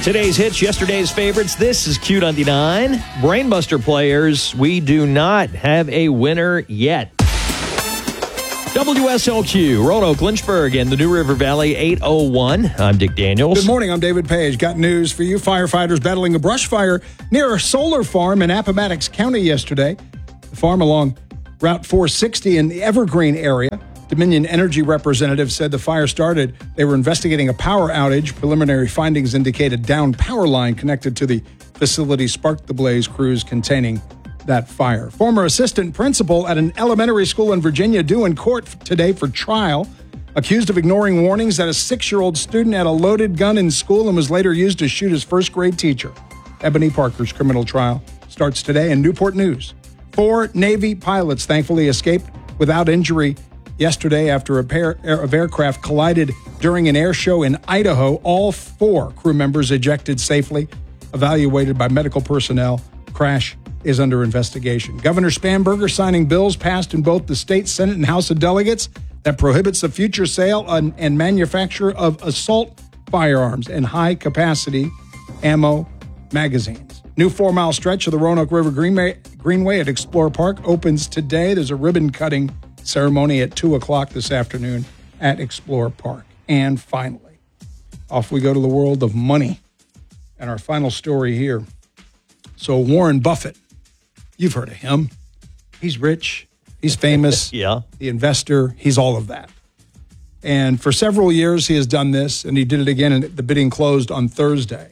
Today's hits, yesterday's favorites. This is Q99. Brainbuster players, we do not have a winner yet. WSLQ, Roanoke, Lynchburg, and the New River Valley 801. I'm Dick Daniels. Good morning, I'm David Page. Got news for you. Firefighters battling a brush fire near a solar farm in Appomattox County yesterday. The farm along Route 460 in the Evergreen area. Dominion Energy representatives said the fire started. They were investigating a power outage. Preliminary findings indicated downed power line connected to the facility sparked the blaze. Crews containing that fire. Former assistant principal at an elementary school in Virginia due in court today for trial, accused of ignoring warnings that a 6-year-old student had a loaded gun in school and was later used to shoot his first grade teacher. Ebony Parker's criminal trial starts today in Newport News. 4 Navy pilots thankfully escaped without injury yesterday after a pair of aircraft collided during an air show in Idaho. All 4 crew members ejected safely, evaluated by medical personnel. Crash is under investigation. Governor Spanberger signing bills passed in both the state Senate and House of Delegates that prohibits the future sale and manufacture of assault firearms and high-capacity ammo magazines. New 4-mile stretch of the Roanoke River Greenway at Explorer Park opens today. There's a ribbon-cutting ceremony at 2 o'clock this afternoon at Explorer Park. And finally, off we go to the world of money. And our final story here. So Warren Buffett, you've heard of him. He's rich. He's famous. Yeah. The investor. He's all of that. And for several years, he has done this, and he did it again, and the bidding closed on Thursday.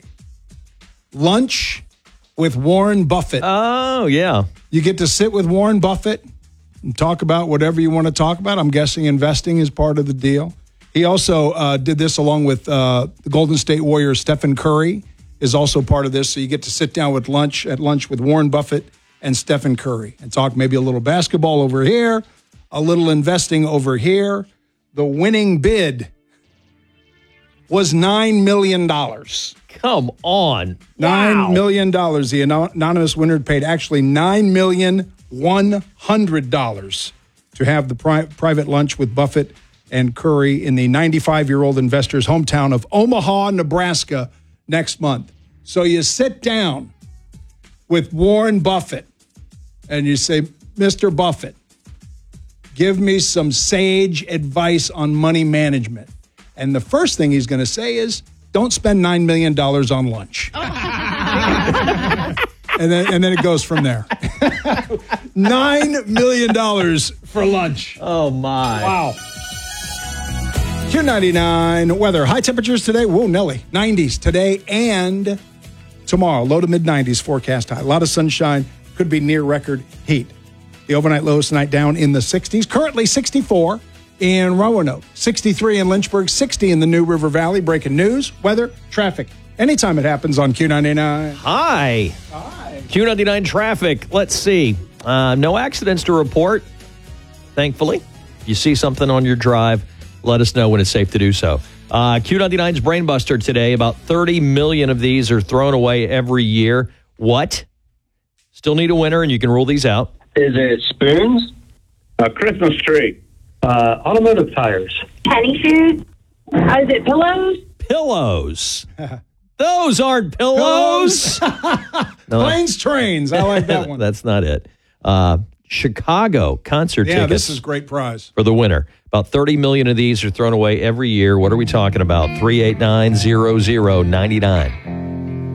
Lunch with Warren Buffett. Oh, yeah. You get to sit with Warren Buffett and talk about whatever you want to talk about. I'm guessing investing is part of the deal. He also did this along with the Golden State Warriors. Stephen Curry is also part of this. So you get to sit down at lunch with Warren Buffett and Stephen Curry and talk maybe a little basketball over here, a little investing over here. The winning bid was $9 million. Come on. $9 million. The anonymous winner paid actually $9,100,000 to have the private lunch with Buffett and Curry in the 95-year-old investor's hometown of Omaha, Nebraska next month. So you sit down with Warren Buffett and you say, Mr. Buffett, give me some sage advice on money management. And the first thing he's going to say is, don't spend $9 million on lunch. and then it goes from there. $9 million for lunch. Oh, my. Wow. Q99 weather. High temperatures today. Whoa, Nelly. 90s today and tomorrow. Low to mid-90s forecast high. A lot of sunshine. Could be near record heat. The overnight lows tonight down in the 60s. Currently 64 in Roanoke. 63 in Lynchburg. 60 in the New River Valley. Breaking news, weather, traffic. Anytime it happens on Q99. Hi. Hi. Q99 traffic. Let's see. No accidents to report, thankfully. If you see something on your drive, let us know when it's safe to do so. Q99's Brainbuster today. About 30 million of these are thrown away every year. What? Still need a winner, and you can rule these out. Is it spoons? A Christmas tree. Automotive tires. Penny food? Is it pillows? Pillows. Those aren't pillows. No. Planes, trains. I like that one. That's not it. Chicago concert tickets. Yeah, this is great prize. For the winner. About 30 million of these are thrown away every year. What are we talking about? 389-0099.